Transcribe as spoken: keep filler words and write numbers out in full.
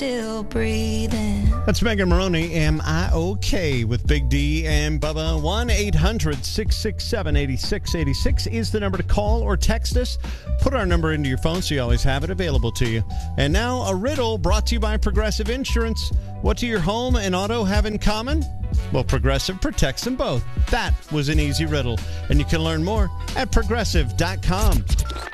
still breathing. That's Megan Maroney, Am I Okay, with Big D and Bubba. one eight hundred six six seven eight six eight six is the number to call or text us. Put our number into your phone so you always have it available to you. And now a riddle brought to you by Progressive Insurance. What do your home and auto have in common? Well, Progressive protects them both. That was an easy riddle. And you can learn more at progressive dot com.